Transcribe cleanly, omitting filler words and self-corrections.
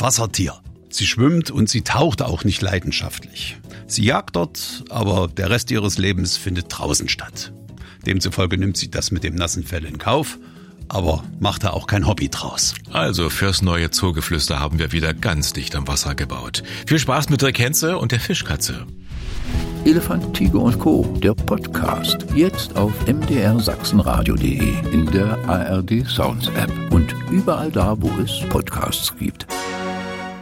Wassertier. Sie schwimmt und sie taucht auch nicht leidenschaftlich. Sie jagt dort, aber der Rest ihres Lebens findet draußen statt. Demzufolge nimmt sie das mit dem nassen Fell in Kauf, aber macht da auch kein Hobby draus. Also fürs neue Zoogeflüster haben wir wieder ganz dicht am Wasser gebaut. Viel Spaß mit der Kenze und der Fischkatze. Elefant, Tiger und Co., der Podcast. Jetzt auf mdrsachsenradio.de, in der ARD Sounds App und überall da, wo es Podcasts gibt.